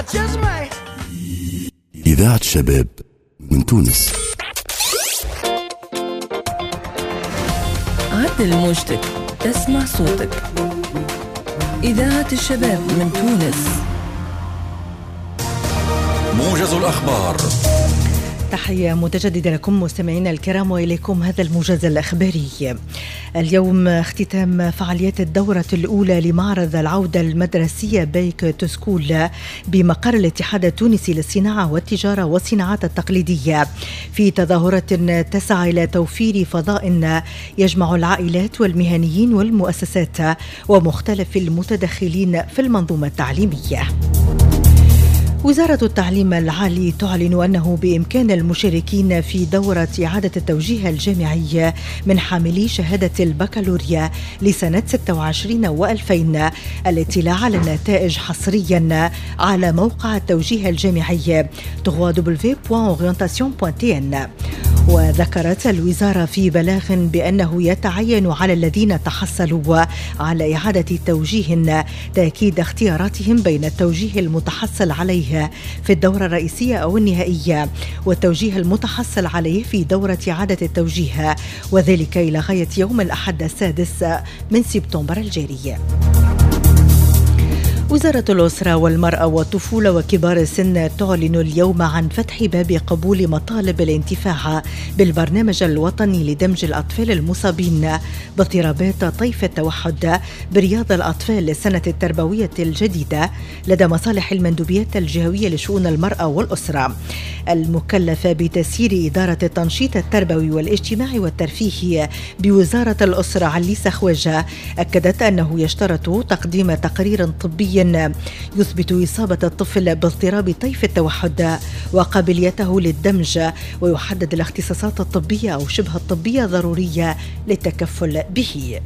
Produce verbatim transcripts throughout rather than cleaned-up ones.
إذاعة الشباب من تونس. عدل موجتك، تسمع صوتك. إذاعة الشباب من تونس. موجز الأخبار. تحية متجددة لكم مستمعينا الكرام وإليكم هذا الموجز الأخباري. اليوم اختتام فعاليات الدورة الأولى لمعرض العودة المدرسية بيك تو سكول بمقر الاتحاد التونسي للصناعة والتجارة والصناعات التقليدية، في تظاهرة تسعى إلى توفير فضاء يجمع العائلات والمهنيين والمؤسسات ومختلف المتدخلين في المنظومة التعليمية. وزارة التعليم العالي تعلن أنه بإمكان المشاركين في دورة إعادة التوجيه الجامعي من حاملي شهادة البكالوريا لسنة ستة وعشرين وألفين الاطلاع على النتائج حصريا على موقع التوجيه الجامعي دبليو دبليو دبليو بوان أورينتاسيون بوان تي إن. وذكرت الوزارة في بلاغ بأنه يتعين على الذين تحصلوا على إعادة توجيه تأكيد اختياراتهم بين التوجيه المتحصل عليه في الدورة الرئيسية أو النهائية والتوجيه المتحصل عليه في دورة إعادة التوجيه، وذلك إلى غاية يوم الأحد السادس من سبتمبر الجاري. وزارة الأسرة والمرأة والطفولة وكبار السن تعلن اليوم عن فتح باب قبول مطالب الانتفاع بالبرنامج الوطني لدمج الأطفال المصابين باضطرابات طيف التوحد برياض الأطفال للسنة التربوية الجديدة لدى مصالح المندوبيات الجهوية لشؤون المرأة والأسرة المكلفة بتسيير إدارة التنشيط التربوي والاجتماعي والترفيهي بوزارة الأسرة علي سخواجة. أكدت أنه يشترط تقديم تقرير طبي يثبت إصابة الطفل باضطراب طيف التوحد وقابليته للدمج، ويحدد الاختصاصات الطبية أو شبه الطبية ضرورية للتكفل به.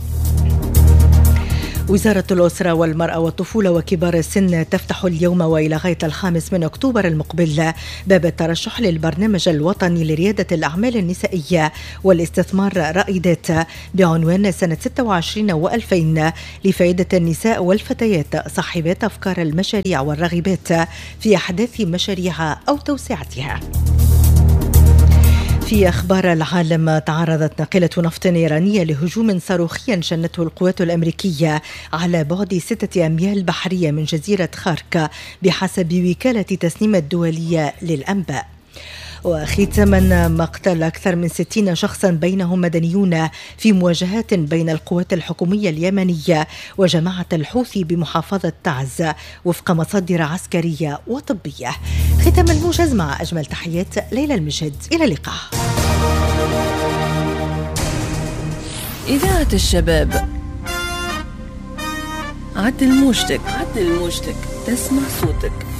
وزارة الأسرة والمرأة والطفولة وكبار السن تفتح اليوم وإلى غاية الخامس من أكتوبر المقبل باب الترشح للبرنامج الوطني لريادة الأعمال النسائية والاستثمار رائدات بعنوان سنة ستة وعشرين وألفين لفائدة النساء والفتيات صاحبات أفكار المشاريع والراغبات في أحداث مشاريعها أو توسعتها. في أخبار العالم، تعرضت ناقلة نفط إيرانية لهجوم صاروخي شنته القوات الأمريكية على بعد ستة أميال بحرية من جزيرة خاركا بحسب وكالة تسنيم الدولية للأنباء. وختاما، مقتل أكثر من ستين شخصا بينهم مدنيون في مواجهات بين القوات الحكومية اليمنية وجماعة الحوثي بمحافظة تعز وفق مصادر عسكرية وطبية. ختام الموجز مع أجمل تحيات ليلى المجد، إلى اللقاء. إذاعة الشباب. عدل موجتك، عدل موجتك، تسمع صوتك.